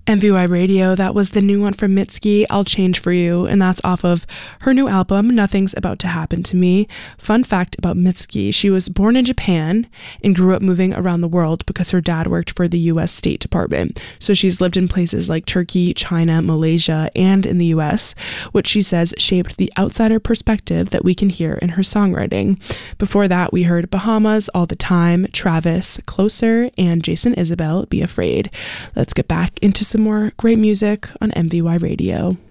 MVY Radio, that was the new one from Mitski, I'll Change For You, and that's off of her new album, Nothing's About to Happen to Me. Fun fact about Mitski, she was born in Japan and grew up moving around the world because her dad worked for the US State Department. So she's lived in places like Turkey, China, Malaysia, and in the US, which she says shaped the outsider perspective that we can hear in her songwriting. Before that, we heard Bahamas, All the Time, Travis, Closer, and Jason Isabel, Be Afraid. Let's get back into some more great music on MVY Radio.